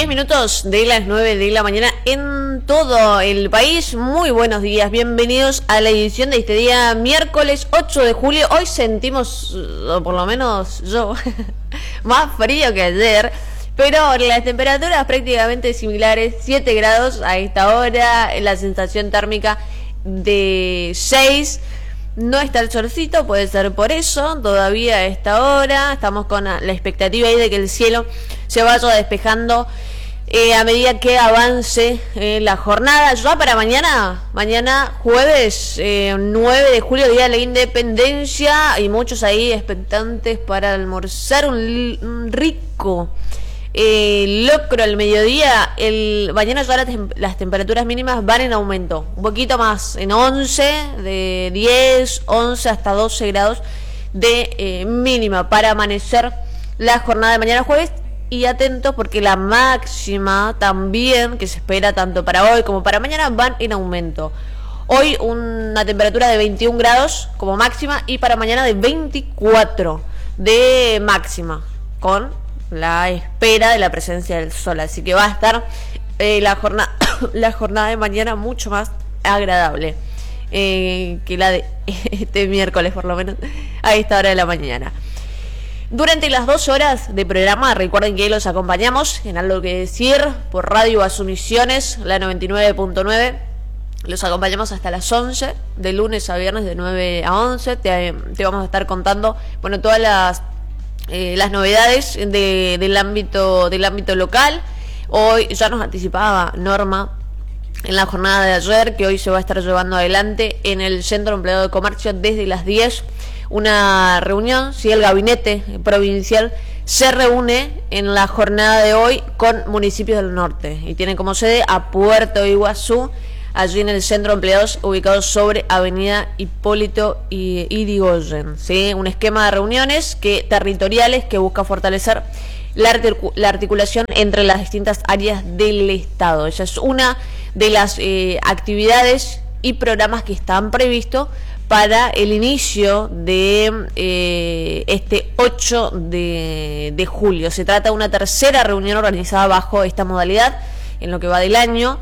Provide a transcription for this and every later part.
10 minutos de las 9 de la mañana en todo el país. Muy buenos días, bienvenidos a la edición de este día, miércoles 8 de julio. Hoy sentimos, o por lo menos yo, más frío que ayer, pero las temperaturas prácticamente similares, 7 grados a esta hora, la sensación térmica de 6. No está el solcito, puede ser por eso, todavía a esta hora estamos con la expectativa ahí de que el cielo se vaya despejando a medida que avance la jornada. Ya para mañana jueves 9 de julio, Día de la Independencia, y muchos ahí expectantes para almorzar un rico locro al mediodía. Mañana ya las temperaturas mínimas van en aumento, un poquito más, en 11, de 10, 11 hasta 12 grados de mínima para amanecer la jornada de mañana jueves. Y atentos porque la máxima también, que se espera tanto para hoy como para mañana, van en aumento. Hoy una temperatura de 21 grados como máxima y para mañana de 24 de máxima, con la espera de la presencia del sol. Así que va a estar la jornada de mañana mucho más agradable que la de este miércoles, por lo menos a esta hora de la mañana. Durante las 2 horas de programa, recuerden que los acompañamos en Algo que Decir por Radio Asumisiones, la 99.9. Los acompañamos hasta las 11, de lunes a viernes de 9 a 11. Te vamos a estar contando, bueno, todas las novedades del ámbito local. Hoy ya nos anticipaba Norma en la jornada de ayer que hoy se va a estar llevando adelante en el Centro Empleado de Comercio desde las 10 una reunión. Si el gabinete provincial se reúne en la jornada de hoy con municipios del norte y tiene como sede a Puerto Iguazú, allí en el Centro de Empleados ubicado sobre Avenida Hipólito y Irigoyen, ¿sí? Un esquema de reuniones territoriales que busca fortalecer la articulación entre las distintas áreas del Estado. Esa es una de las actividades y programas que están previstos para el inicio de este 8 de julio. Se trata de una tercera reunión organizada bajo esta modalidad en lo que va del año,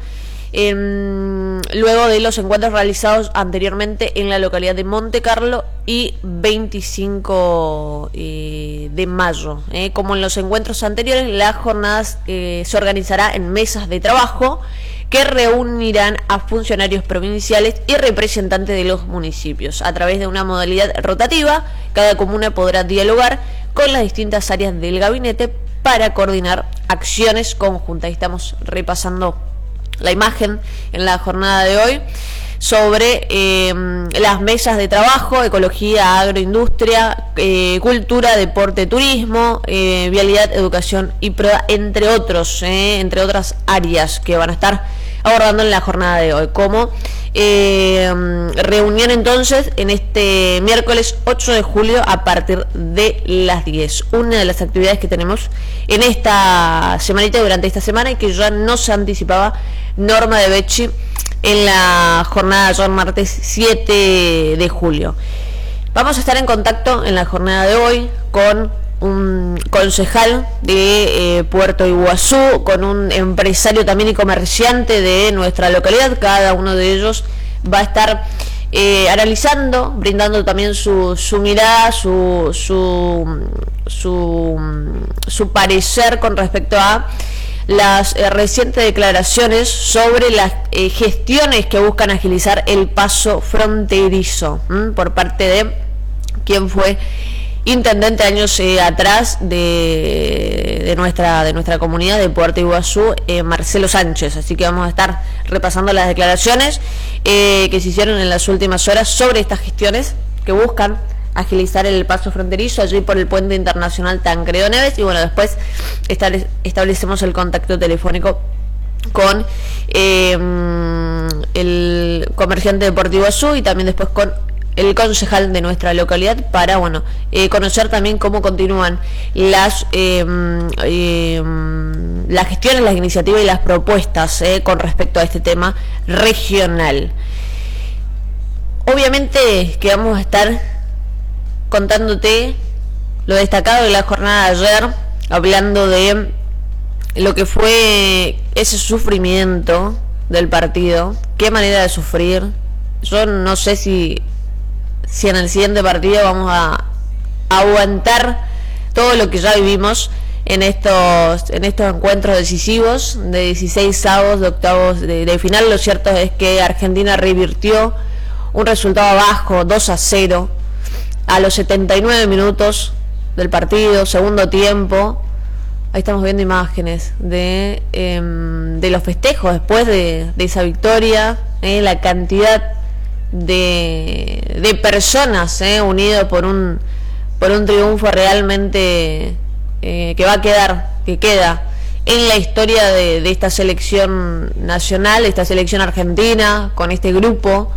luego de los encuentros realizados anteriormente en la localidad de Monte Carlo y 25 de mayo. Como en los encuentros anteriores, las jornadas se organizará en mesas de trabajo que reunirán a funcionarios provinciales y representantes de los municipios. A través de una modalidad rotativa, cada comuna podrá dialogar con las distintas áreas del gabinete para coordinar acciones conjuntas. Estamos repasando la imagen en la jornada de hoy sobre las mesas de trabajo: ecología, agroindustria, cultura, deporte, turismo, vialidad, educación y prueba, entre otras áreas que van a estar abordando en la jornada de hoy. Como reunión entonces en este miércoles 8 de julio a partir de las 10. Una de las actividades que tenemos en esta semanita, durante esta semana, y que ya no se anticipaba Norma de Becci en la jornada de martes 7 de julio. Vamos a estar en contacto en la jornada de hoy con un concejal de Puerto Iguazú, con un empresario también y comerciante de nuestra localidad. Cada uno de ellos va a estar analizando, brindando también su mirada, su parecer con respecto a las recientes declaraciones sobre las gestiones que buscan agilizar el paso fronterizo por parte de quien fue intendente años atrás de nuestra comunidad de Puerto Iguazú, Marcelo Sánchez. Así que vamos a estar repasando las declaraciones que se hicieron en las últimas horas sobre estas gestiones que buscan agilizar el paso fronterizo allí por el puente internacional Tancredo Neves. Y bueno, después establecemos el contacto telefónico con el comerciante de Puerto Iguazú y también después con el concejal de nuestra localidad para conocer también cómo continúan las gestiones, las iniciativas y las propuestas con respecto a este tema regional. Obviamente que vamos a estar contándote lo destacado de la jornada de ayer, hablando de lo que fue ese sufrimiento del partido, qué manera de sufrir. Yo no sé si en el siguiente partido vamos a aguantar todo lo que ya vivimos en estos encuentros decisivos de 16 avos, de octavos de final. Lo cierto es que Argentina revirtió un resultado bajo, 2-0, a los 79 minutos del partido, segundo tiempo. Ahí estamos viendo imágenes de los festejos después de esa victoria, la cantidad de personas unidas por un triunfo realmente que queda en la historia de esta selección nacional, esta selección argentina, con este grupo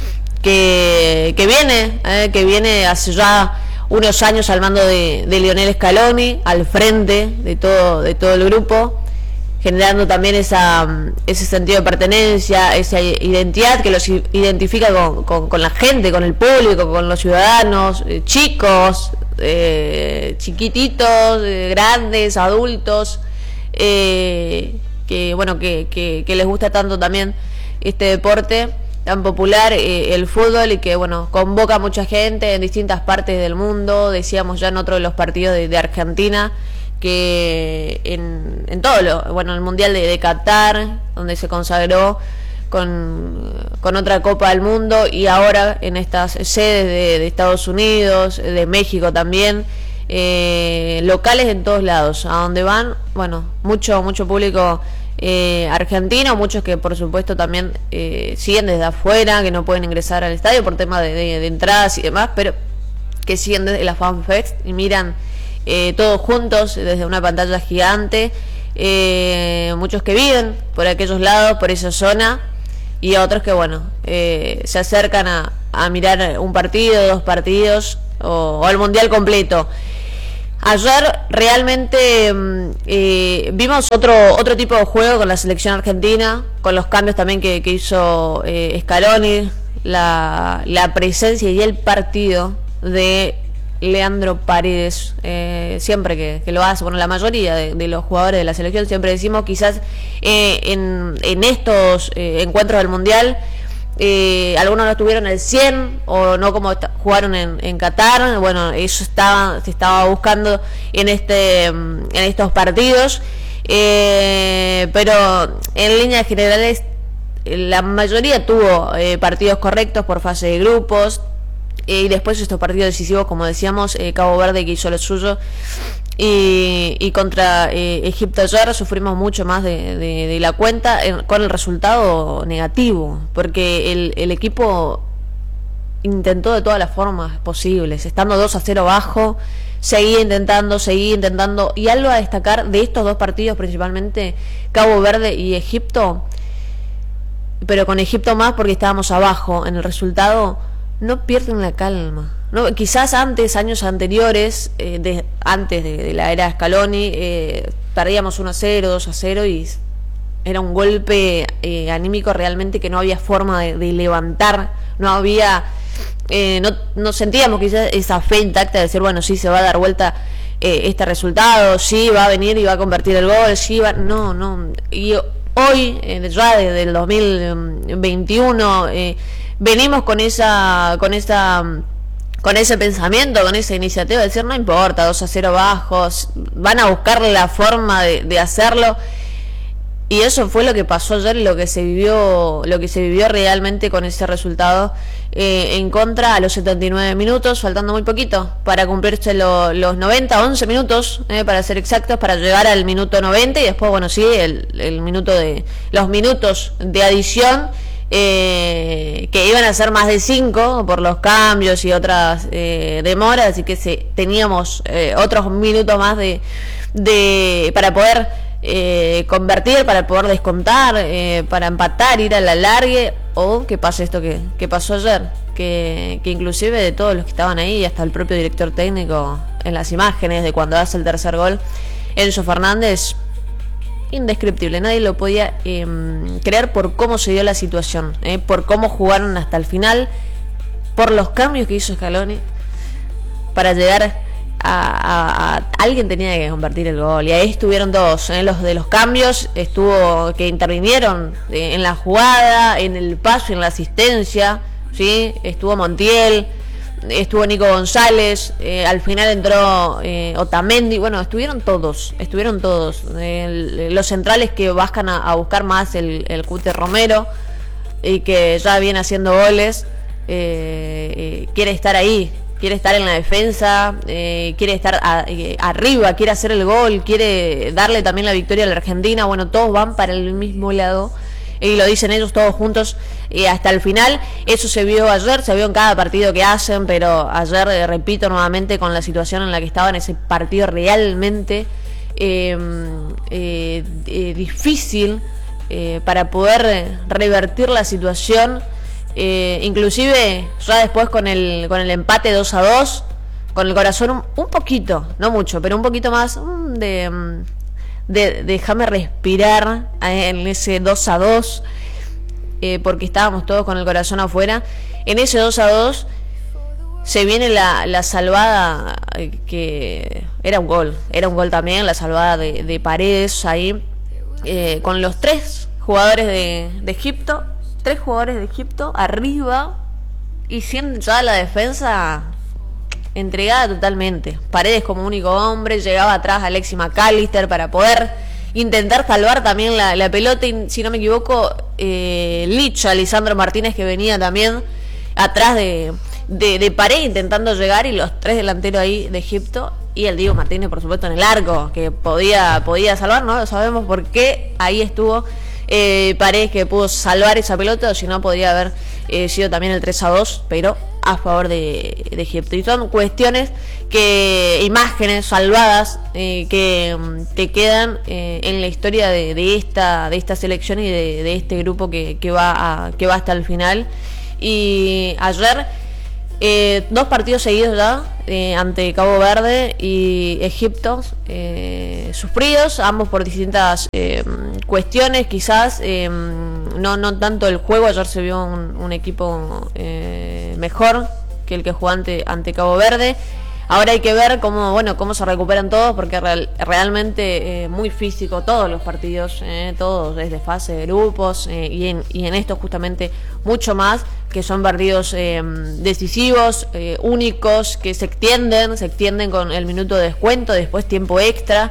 que viene hace ya unos años al mando de Lionel Scaloni, al frente de todo el grupo, generando también ese sentido de pertenencia, esa identidad que los identifica con la gente, con el público, con los ciudadanos, chicos, chiquititos, grandes, adultos, que les gusta tanto también este deporte tan popular, el fútbol, y que convoca a mucha gente en distintas partes del mundo. Decíamos ya en otro de los partidos de Argentina que en todo el Mundial de Qatar, donde se consagró con otra Copa del Mundo, y ahora en estas sedes de Estados Unidos, de México también, locales en todos lados, a donde van, mucho público argentino, muchos que por supuesto también siguen desde afuera, que no pueden ingresar al estadio por tema de entradas y demás, pero que siguen desde la FanFest y miran todos juntos desde una pantalla gigante. Muchos que viven por aquellos lados, por esa zona, y otros que se acercan a mirar un partido, dos partidos o el mundial completo. Ayer realmente vimos otro tipo de juego con la selección argentina, con los cambios también que hizo Scaloni, la presencia y el partido de Leandro Paredes, siempre que lo hace, la mayoría de los jugadores de la selección, siempre decimos, quizás en estos encuentros del Mundial, algunos no estuvieron al 100 o no como jugaron en Qatar. Eso se estaba buscando en estos partidos, pero en líneas generales la mayoría tuvo partidos correctos por fase de grupos, y después estos partidos decisivos, como decíamos, Cabo Verde, que hizo lo suyo, y contra Egipto ayer sufrimos mucho más de la cuenta, con el resultado negativo, porque el equipo intentó de todas las formas posibles, estando 2-0 bajo, seguía intentando, y algo a destacar de estos dos partidos, principalmente Cabo Verde y Egipto, pero con Egipto más porque estábamos abajo en el resultado, no pierden la calma. Quizás años anteriores, antes de la era Scaloni, perdíamos 1-0, 2-0, y era un golpe anímico realmente que no había forma de levantar, no había, no sentíamos quizás esa fe intacta de decir, sí, se va a dar vuelta este resultado, sí, va a venir y va a convertir el gol, sí, no. Y hoy, ya desde el 2021, venimos con ese pensamiento, con esa iniciativa de decir, no importa, 2-0 bajos, van a buscar la forma de hacerlo. Y eso fue lo que pasó ayer, lo que se vivió realmente con ese resultado en contra a los 79 minutos, faltando muy poquito para cumplirse los 90, 11 minutos, para ser exactos, para llegar al minuto 90, y después, los minutos de adición, que iban a ser más de 5 por los cambios y otras demoras, así que teníamos otros minutos más para poder convertir, para poder descontar, para empatar, ir a la largue, o que pase esto que pasó ayer, que inclusive de todos los que estaban ahí, hasta el propio director técnico en las imágenes de cuando hace el tercer gol, Enzo Fernández, indescriptible, nadie lo podía creer por cómo se dio la situación, por cómo jugaron hasta el final, por los cambios que hizo Scaloni para llegar alguien tenía que convertir el gol, y ahí estuvieron todos, los de los cambios, estuvo que intervinieron en la jugada, en el pase, en la asistencia, ¿sí? Estuvo Montiel, estuvo Nico González, al final entró Otamendi, bueno, estuvieron todos, los centrales que bajan a buscar más el Cute Romero, y que ya viene haciendo goles, quiere estar ahí, quiere estar en la defensa, quiere estar arriba, quiere hacer el gol, quiere darle también la victoria a la Argentina. Bueno, todos van para el mismo lado, y lo dicen ellos todos juntos hasta el final. Eso se vio ayer, se vio en cada partido que hacen, pero ayer, repito nuevamente, con la situación en la que estaba en ese partido realmente difícil para poder revertir la situación. Inclusive ya después con el empate 2-2, con el corazón un poquito, no mucho, pero un poquito más de déjame respirar en ese 2-2, porque estábamos todos con el corazón afuera. En ese 2-2 se viene la salvada, que era un gol también, la salvada de Paredes ahí, con los tres jugadores de Egipto arriba, y siendo ya la defensa entregada totalmente. Paredes como único hombre, llegaba atrás Alexis McAllister para poder intentar salvar también la pelota, y si no me equivoco, Lisandro Martínez, que venía también atrás de Paredes intentando llegar, y los tres delanteros ahí de Egipto, y el Diego Martínez por supuesto en el arco, que podía salvar, no lo sabemos por qué ahí estuvo Paredes, que pudo salvar esa pelota, o si no podría haber sido también el 3-2, pero a favor de Egipto. Y son cuestiones, imágenes salvadas, que te quedan en la historia de esta selección y de este grupo que va hasta el final. Y ayer, 2 partidos seguidos ya, ante Cabo Verde y Egipto, sufridos, ambos por distintas cuestiones, quizás no tanto el juego. Ayer se vio un equipo mejor que el que jugó ante Cabo Verde. Ahora hay que ver cómo se recuperan todos, porque realmente muy físico todos los partidos, todos desde fase de grupos, y en esto justamente mucho más, que son partidos decisivos, únicos, que se extienden con el minuto de descuento, después tiempo extra,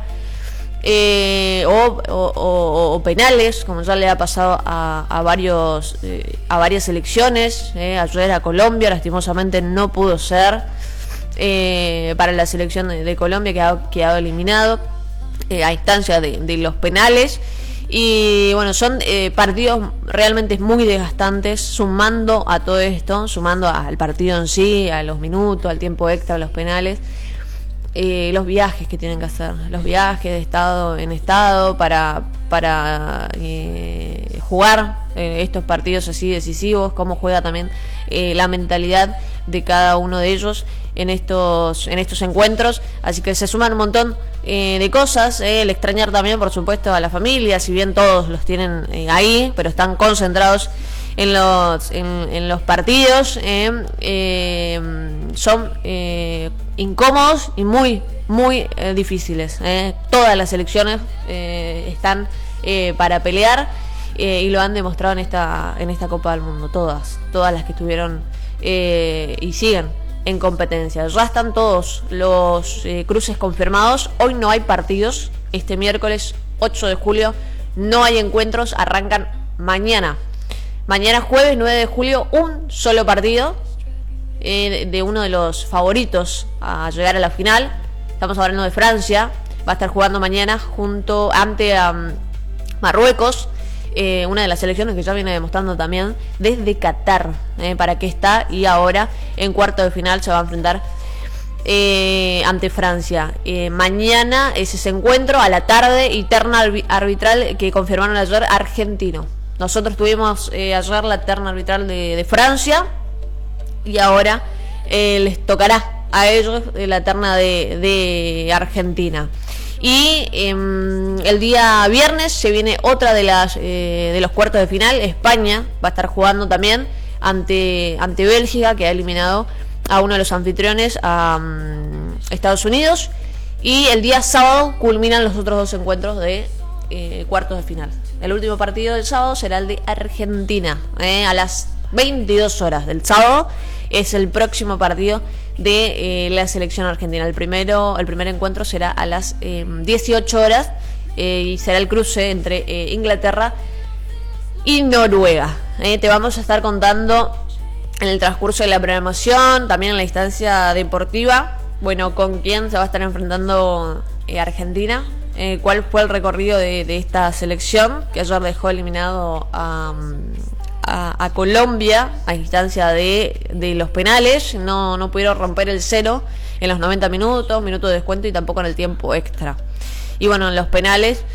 o penales, como ya le ha pasado a varias selecciones. Ayer a Colombia lastimosamente no pudo ser. Para la selección de Colombia, que ha quedado eliminado a instancia de los penales. Y bueno, son partidos realmente muy desgastantes, sumando a todo esto, sumando al partido en sí, a los minutos, al tiempo extra, a los penales, los viajes que tienen que hacer, los viajes de estado en estado para jugar estos partidos así decisivos, cómo juega también la mentalidad de cada uno de ellos en estos encuentros. Así que se suman un montón de cosas, el extrañar también por supuesto a la familia, si bien todos los tienen ahí, pero están concentrados en los partidos. Son incómodos y muy difíciles. Todas las selecciones están para pelear, y lo han demostrado en esta Copa del Mundo, todas las que estuvieron y siguen en competencia. Ya están todos los cruces confirmados. Hoy no hay partidos. Este miércoles 8 de julio no hay encuentros. Arrancan mañana jueves 9 de julio, un solo partido de uno de los favoritos a llegar a la final. Estamos hablando de Francia. Va a estar jugando mañana ante Marruecos, una de las selecciones que ya viene demostrando también desde Qatar para qué está, y ahora en cuarto de final se va a enfrentar ante Francia. Mañana es ese encuentro a la tarde, y terna arbitral que confirmaron ayer, argentino. Nosotros tuvimos ayer la terna arbitral de Francia, y ahora les tocará a ellos la terna de Argentina. Y el día viernes se viene otra de los cuartos de final. España va a estar jugando también ante Bélgica, que ha eliminado a uno de los anfitriones, a Estados Unidos. Y el día sábado culminan los otros dos encuentros de cuartos de final. El último partido del sábado será el de Argentina, a las 22 horas del sábado. Es el próximo partido de la selección argentina. El primer encuentro será a las 18 horas y será el cruce entre Inglaterra y Noruega. Te vamos a estar contando en el transcurso de la programación, también en la instancia deportiva, bueno, con quién se va a estar enfrentando Argentina, cuál fue el recorrido de esta selección, que ayer dejó eliminado a Colombia a instancia de los penales. No pudieron romper el cero en los 90 minutos, minuto de descuento y tampoco en el tiempo extra. Y bueno, en los penales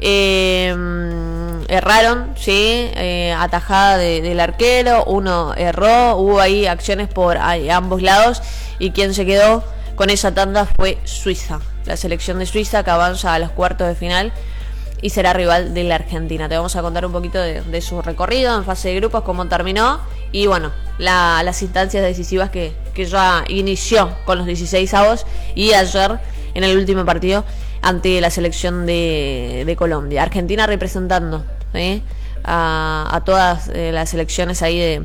erraron, sí, atajada del arquero, uno erró, hubo ahí acciones por ambos lados y quien se quedó con esa tanda fue Suiza, la selección de Suiza, que avanza a los cuartos de final y será rival de la Argentina. Te vamos a contar un poquito de su recorrido en fase de grupos, cómo terminó y bueno, las instancias decisivas que ya inició con los 16avos y ayer en el último partido ante la selección de Colombia. Argentina representando a todas las selecciones ahí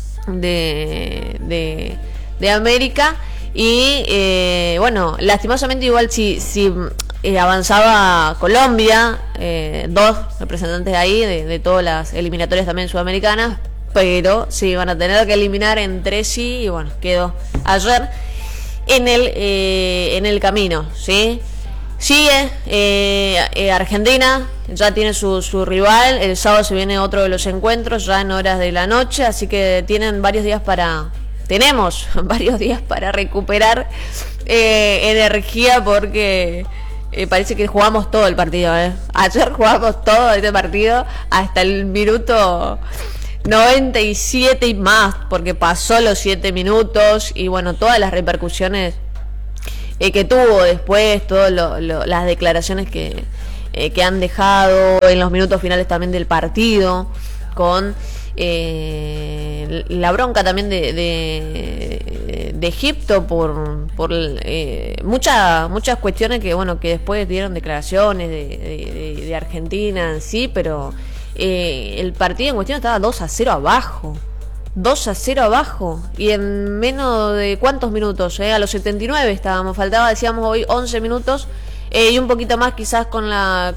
de América. Y bueno, lastimosamente igual si avanzaba Colombia, dos representantes ahí de todas las eliminatorias también sudamericanas, pero sí van a tener que eliminar entre sí y bueno, quedó ayer en el camino, ¿sí? Sigue Argentina, ya tiene su rival, el sábado se viene otro de los encuentros ya en horas de la noche, así que tenemos varios días para recuperar energía porque parece que jugamos todo el partido. Ayer jugamos todo este partido hasta el minuto 97 y más, porque pasó los 7 minutos y bueno, todas las repercusiones que tuvo después, todas las declaraciones que han dejado en los minutos finales también del partido, con la bronca también de Egipto por muchas cuestiones que bueno, que después dieron declaraciones de Argentina en sí, pero el partido en cuestión estaba 2-0 abajo. 2-0 abajo y en menos de cuántos minutos, a los 79 estábamos, faltaba, decíamos hoy 11 minutos y un poquito más quizás con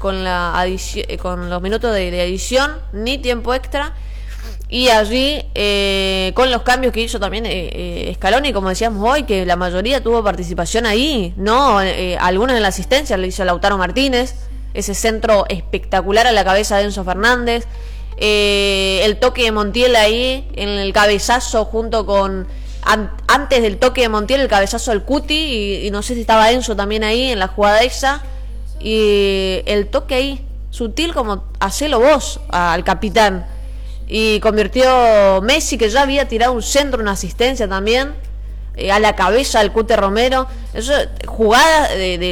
los minutos de adición, ni tiempo extra. Y allí, con los cambios que hizo también Scaloni, como decíamos hoy, que la mayoría tuvo participación ahí, ¿no? Algunos en la asistencia le hizo Lautaro Martínez, ese centro espectacular a la cabeza de Enzo Fernández, el toque de Montiel ahí, en el cabezazo junto con... antes del toque de Montiel, el cabezazo al Cuti, y no sé si estaba Enzo también ahí en la jugada esa, y el toque ahí, sutil como hacelo vos al capitán. Y convirtió Messi, que ya había tirado un centro, una asistencia también, a la cabeza del Cute Romero. Eso, jugadas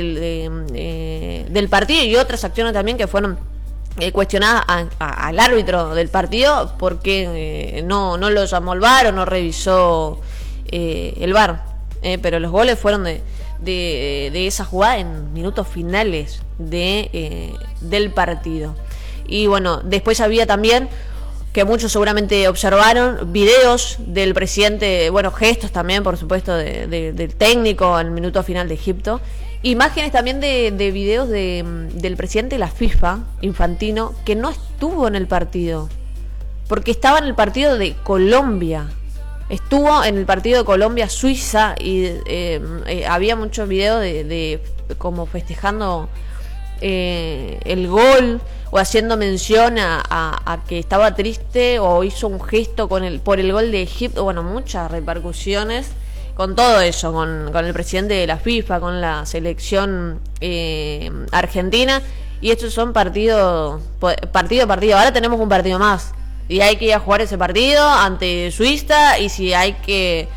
del partido y otras acciones también que fueron cuestionadas al árbitro del partido porque no lo llamó el VAR o no revisó el VAR. Pero los goles fueron de esa jugada en minutos finales del partido. Y bueno, después había también, que muchos seguramente observaron, videos del presidente, bueno, gestos también, por supuesto, del técnico al minuto final de Egipto, imágenes también de videos del presidente de la FIFA, Infantino, que no estuvo en el partido, porque estaba en el partido de Colombia, estuvo en el partido de Colombia-Suiza y había muchos videos de como festejando el gol, o haciendo mención a que estaba triste o hizo un gesto por el gol de Egipto. Bueno, muchas repercusiones con todo eso, con el presidente de la FIFA, con la selección argentina. Y estos son partido. Ahora tenemos un partido más y hay que ir a jugar ese partido ante Suiza, y si hay que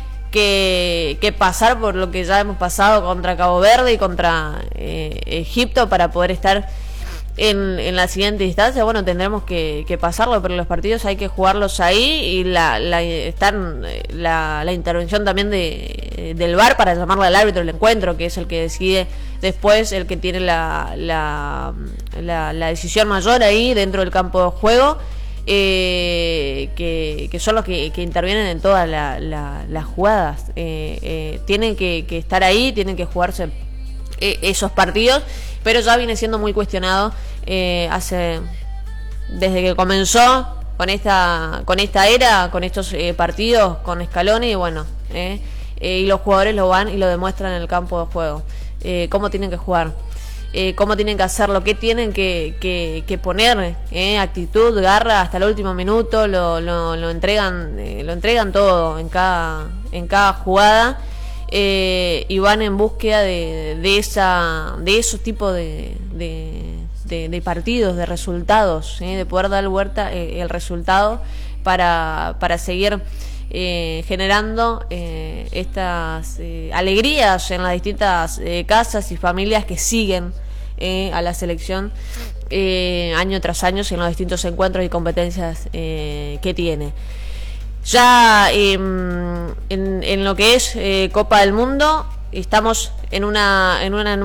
pasar por lo que ya hemos pasado contra Cabo Verde y contra Egipto para poder estar en la siguiente instancia, bueno, tendremos que pasarlo, pero los partidos hay que jugarlos ahí, y la intervención también del VAR para llamarle al árbitro del encuentro, que es el que decide después, el que tiene la decisión mayor ahí dentro del campo de juego, que son los que intervienen en todas las jugadas. Tienen que estar ahí, tienen que jugarse esos partidos, pero ya viene siendo muy cuestionado desde que comenzó con esta era, con estos partidos, con Scaloni, y bueno, y los jugadores lo van y lo demuestran en el campo de juego, cómo tienen que jugar, cómo tienen que hacerlo, qué tienen que poner, actitud, garra hasta el último minuto, lo entregan todo en cada jugada. Y van en búsqueda de esos tipos de partidos, de resultados, de poder dar vuelta el resultado para seguir generando estas alegrías en las distintas casas y familias que siguen a la selección año tras año en los distintos encuentros y competencias que tiene. Ya en lo que es Copa del Mundo, estamos en una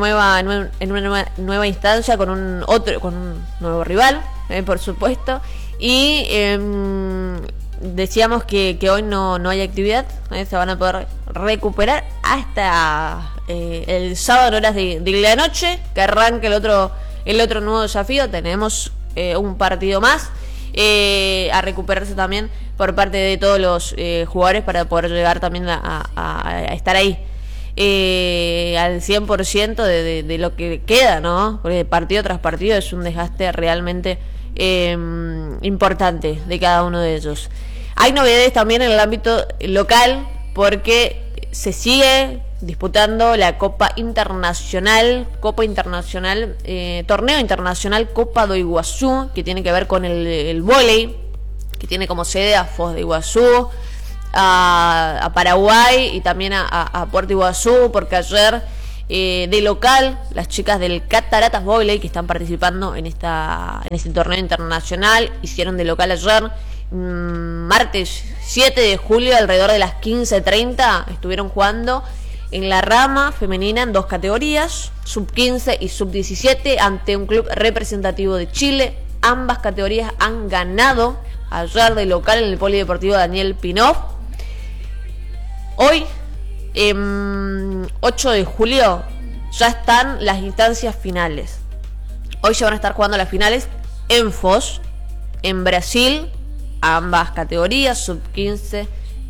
nueva instancia con un nuevo rival, por supuesto, y decíamos que hoy no hay actividad, se van a poder recuperar hasta el sábado en horas de la noche, que arranque el otro nuevo desafío. Tenemos un partido más a recuperarse también por parte de todos los jugadores para poder llegar también a estar ahí al 100% de lo que queda, ¿no? Porque partido tras partido es un desgaste realmente importante de cada uno de ellos. Hay novedades también en el ámbito local, porque se sigue disputando la Copa Internacional, Torneo Internacional Copa do Iguazú, que tiene que ver con el vóley, que tiene como sede a Foz de Iguazú, a Paraguay y también a Puerto Iguazú, porque ayer de local las chicas del Cataratas Vóley, que están participando en este torneo internacional, hicieron de local ayer, martes 7 de julio, alrededor de las 15:30, estuvieron jugando en la rama femenina en dos categorías, sub-15 y sub-17, ante un club representativo de Chile. Ambas categorías han ganado ayer de local en el Polideportivo Daniel Pinoff. Hoy, 8 de julio, ya están las instancias finales. Hoy se van a estar jugando las finales en Foz, en Brasil, ambas categorías, sub-15,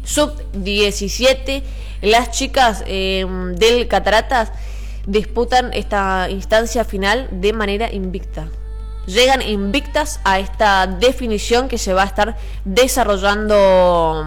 sub-17. Las chicas del Cataratas disputan esta instancia final de manera invicta. Llegan invictas a esta definición que se va a estar desarrollando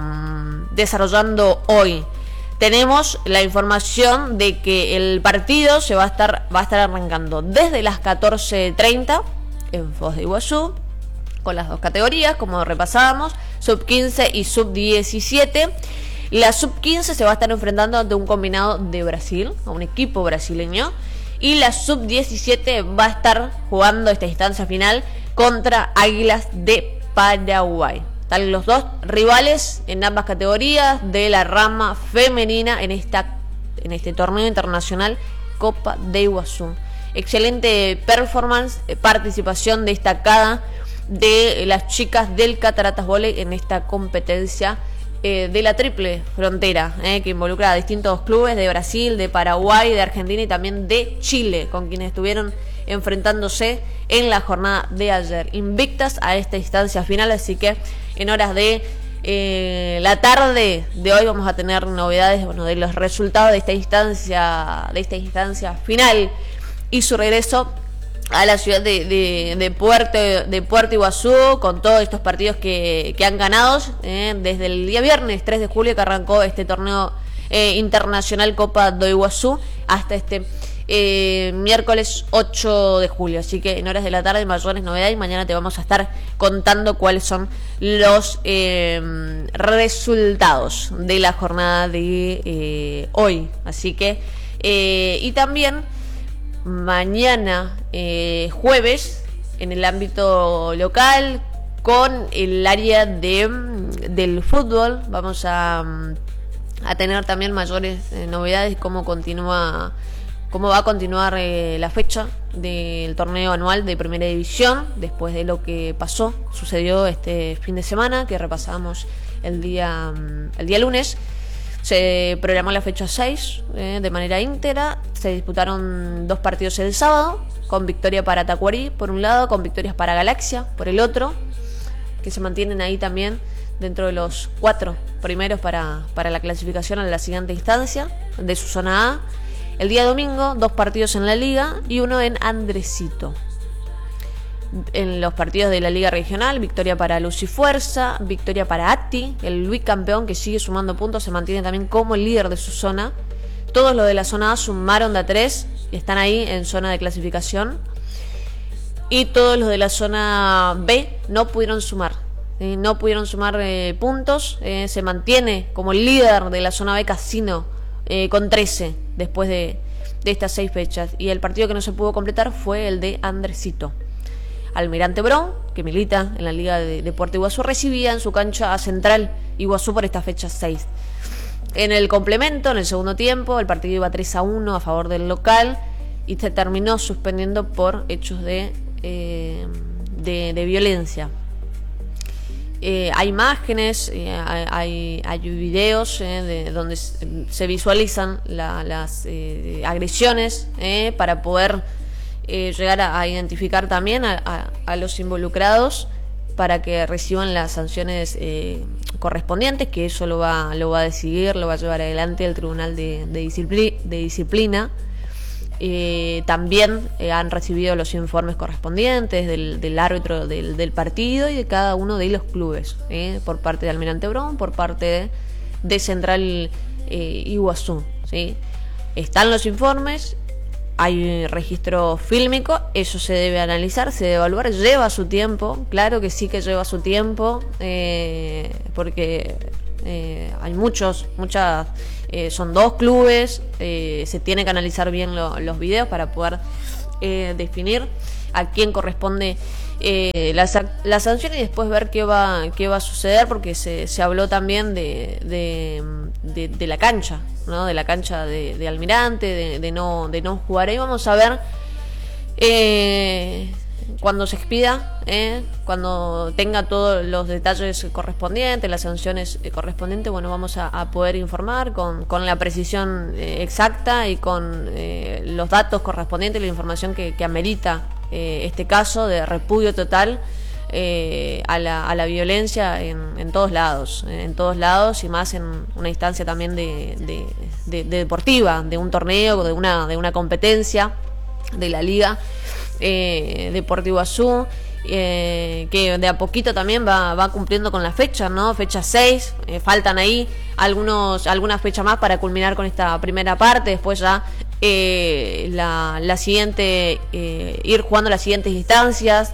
hoy. Tenemos la información de que el partido va a estar arrancando desde las 14:30 en Foz de Iguazú, con las dos categorías, como repasábamos, sub-15 y sub-17. La sub-15 se va a estar enfrentando ante un combinado de Brasil, a un equipo brasileño, y la sub-17 va a estar jugando esta instancia final contra Águilas de Paraguay. Están los dos rivales en ambas categorías de la rama femenina en este torneo internacional Copa de Iguazú. Excelente performance, participación destacada de las chicas del Cataratas Volley en esta competencia de la triple frontera, que involucra a distintos clubes de Brasil, de Paraguay, de Argentina y también de Chile, con quienes estuvieron enfrentándose en la jornada de ayer, invictas a esta instancia final. Así que en horas de la tarde de hoy vamos a tener novedades, de los resultados de esta instancia final y su regreso a la ciudad de Puerto Iguazú, con todos estos partidos que han ganado desde el día viernes 3 de julio que arrancó este torneo internacional Copa do Iguazú hasta este miércoles 8 de julio. Así que en horas de la tarde mayores novedades, y mañana te vamos a estar contando cuáles son los resultados de la jornada de hoy. Así que y también mañana jueves en el ámbito local, con el área del fútbol. Vamos a tener también mayores novedades, cómo va a continuar la fecha del torneo anual de Primera División, después de lo que sucedió este fin de semana, que repasamos el día lunes. Se programó la fecha 6 de manera íntegra. Se disputaron 2 partidos el sábado, con victoria para Tacuarí por un lado, con victorias para Galaxia por el otro, que se mantienen ahí también dentro de los 4 primeros para la clasificación a la siguiente instancia de su zona A. El día domingo, 2 partidos en la Liga y 1 en Andresito. En los partidos de la Liga Regional, victoria para Luz y Fuerza, victoria para Atti, el bicampeón que sigue sumando puntos, se mantiene también como el líder de su zona. Todos los de la zona A sumaron de a 3 y están ahí en zona de clasificación. Y todos los de la zona B no pudieron sumar. Puntos. Se mantiene como líder de la zona B Casino con 13 después de estas 6 fechas. Y el partido que no se pudo completar fue el de Andresito. Almirante Brown, que milita en la Liga de Puerto Iguazú, recibía en su cancha a Central Iguazú por esta fecha 6. En el complemento, en el segundo tiempo, el partido iba 3-1 a favor del local y se terminó suspendiendo por hechos de violencia. Hay imágenes, hay videos de donde se visualizan las agresiones para poder llegar a identificar también a los involucrados para que reciban las sanciones correspondientes, que eso lo va a decidir, lo va a llevar adelante el Tribunal de Disciplina. También han recibido los informes correspondientes del árbitro del partido y de cada uno de los clubes, por parte de Almirante Brown, por parte de Central Iguazú, ¿sí? Están los informes, hay registro fílmico, eso se debe analizar, se debe evaluar, lleva su tiempo, claro que sí que lleva su tiempo, porque hay muchas, son 2 clubes, se tiene que analizar bien los videos para poder definir a quién corresponde la sanción y después ver qué va a suceder, porque se habló también de la cancha, ¿no? De la cancha de Almirante, de no jugar ahí. Vamos a ver cuando se expida, cuando tenga todos los detalles correspondientes, las sanciones correspondientes, bueno, vamos a poder informar con la precisión exacta y con los datos correspondientes, la información que amerita este caso de repudio total a la violencia en todos lados y más en una instancia también de deportiva, de un torneo, de una competencia de la Liga de Puerto Iguazú, que de a poquito también va cumpliendo con la fecha, ¿no? Fecha 6, faltan ahí algunas fechas más para culminar con esta primera parte, después ya la siguiente, ir jugando las siguientes instancias,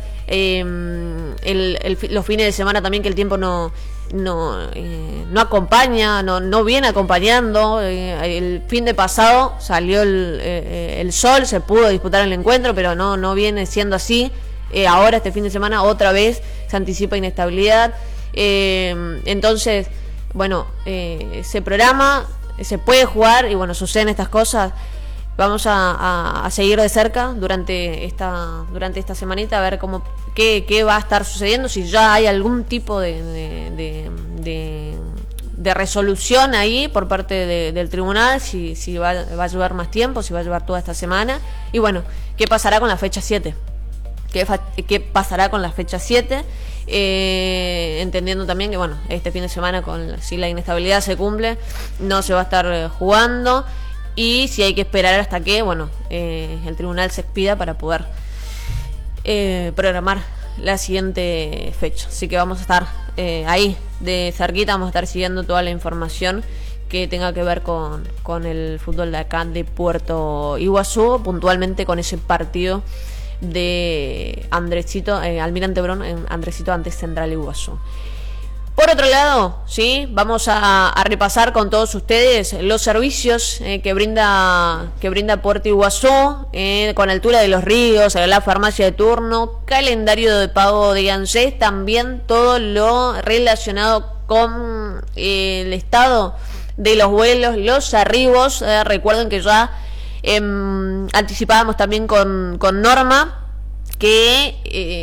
los fines de semana también, que el tiempo no acompaña, no viene acompañando. El fin de pasado salió el sol, se pudo disputar el encuentro, pero no viene siendo así. Ahora este fin de semana otra vez se anticipa inestabilidad. Entonces, bueno, se programa, se puede jugar y bueno, suceden estas cosas. Vamos a seguir de cerca durante esta semanita, a ver qué va a estar sucediendo, si ya hay algún tipo de resolución ahí por parte del tribunal, si va a llevar más tiempo, si va a llevar toda esta semana. Y bueno, ¿qué pasará con la fecha 7? ¿Qué pasará con la fecha 7? Entendiendo también que bueno, este fin de semana, si la inestabilidad se cumple, no se va a estar jugando. Y si hay que esperar hasta que el tribunal se expida para poder programar la siguiente fecha. Así que vamos a estar ahí de cerquita, vamos a estar siguiendo toda la información que tenga que ver con el fútbol de acá de Puerto Iguazú, puntualmente con ese partido de Almirante Brown en Andresito ante Central Iguazú. Por otro lado, sí, vamos a repasar con todos ustedes los servicios que brinda Puerto Iguazú, con altura de los ríos, la farmacia de turno, calendario de pago de ANSES, también todo lo relacionado con el estado de los vuelos, los arribos. Recuerden que ya anticipábamos también con Norma que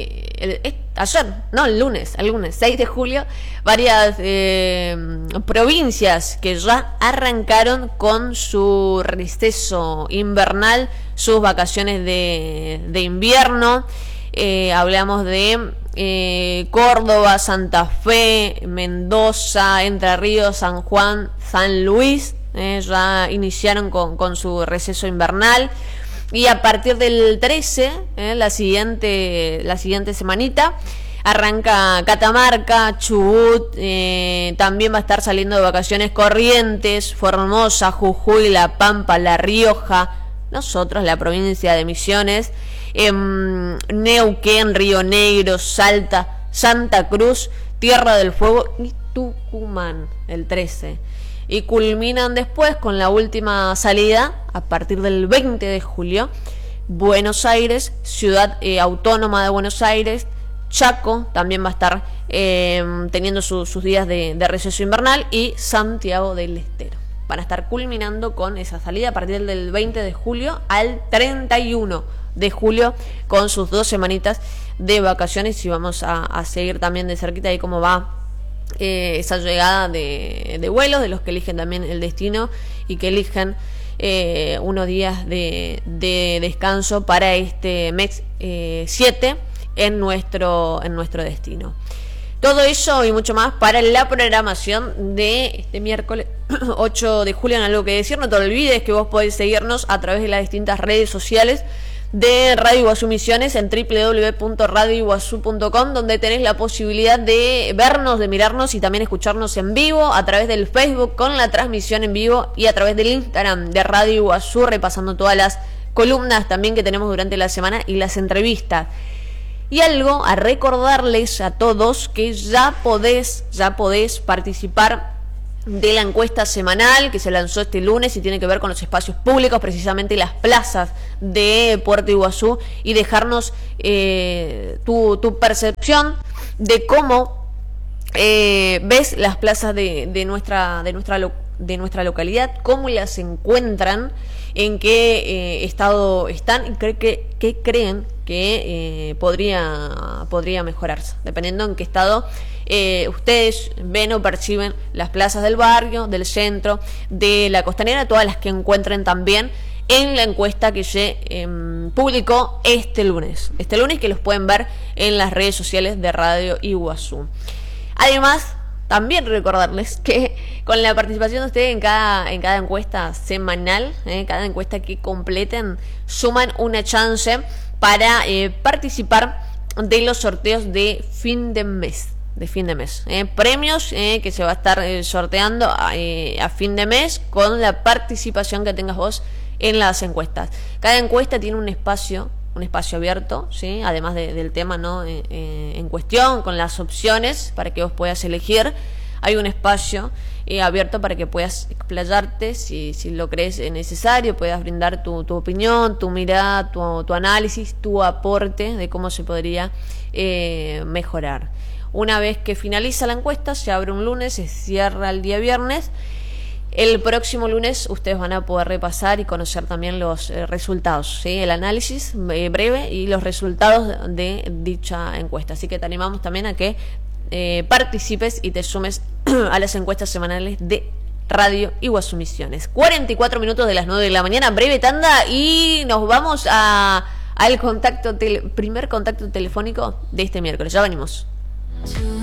el lunes 6 de julio, varias provincias que ya arrancaron con su receso invernal, sus vacaciones de invierno. Hablamos de Córdoba, Santa Fe, Mendoza, Entre Ríos, San Juan, San Luis, ya iniciaron con su receso invernal. Y a partir del 13, la siguiente semanita, arranca Catamarca, Chubut, también va a estar saliendo de vacaciones Corrientes, Formosa, Jujuy, La Pampa, La Rioja, nosotros, la provincia de Misiones, Neuquén, Río Negro, Salta, Santa Cruz, Tierra del Fuego y Tucumán, el 13. Y culminan después con la última salida, a partir del 20 de julio, Buenos Aires, Ciudad Autónoma de Buenos Aires, Chaco, también va a estar teniendo sus días de receso invernal, y Santiago del Estero. Van a estar culminando con esa salida a partir del 20 de julio al 31 de julio, con sus 2 semanitas de vacaciones, y vamos a seguir también de cerquita ahí cómo va esa llegada de vuelos, de los que eligen también el destino y que eligen unos días de descanso para este mes 7 en nuestro destino. Todo eso y mucho más para la programación de este miércoles 8 de julio. En algo que decir, no te olvides que vos podés seguirnos a través de las distintas redes sociales de Radio Iguazú Misiones en www.radioiguazú.com, donde tenés la posibilidad de vernos, de mirarnos y también escucharnos en vivo a través del Facebook con la transmisión en vivo, y a través del Instagram de Radio Iguazú, repasando todas las columnas también que tenemos durante la semana y las entrevistas. Y algo a recordarles a todos, que ya podés participar de la encuesta semanal que se lanzó este lunes y tiene que ver con los espacios públicos, precisamente las plazas de Puerto Iguazú, y dejarnos tu percepción de cómo ves las plazas de nuestra localidad, cómo las encuentran, en qué estado están y qué creen que podría mejorarse, dependiendo en qué estado ustedes ven o perciben las plazas del barrio, del centro, de la costanera, todas las que encuentren también en la encuesta que se publicó este lunes, que los pueden ver en las redes sociales de Radio Iguazú. Además, también recordarles que con la participación de ustedes en cada encuesta semanal, cada encuesta que completen, suman una chance para participar de los sorteos de fin de mes. Premios que se va a estar sorteando a fin de mes, con la participación que tengas vos en las encuestas. Cada encuesta tiene un espacio abierto, ¿sí? Además del tema, ¿no? En cuestión, con las opciones para que vos puedas elegir. Hay un espacio abierto para que puedas explayarte, si lo crees necesario, puedas brindar tu opinión, tu mirada, tu análisis, tu aporte de cómo se podría mejorar. Una vez que finaliza la encuesta, se abre un lunes, se cierra el día viernes. El próximo lunes ustedes van a poder repasar y conocer también los resultados, ¿sí? El análisis breve y los resultados de dicha encuesta. Así que te animamos también a que participes y te sumes a las encuestas semanales de Radio Iguazú Misiones. 44 minutos de las 9 de la mañana, breve tanda, y nos vamos al primer contacto telefónico de este miércoles. Ya venimos.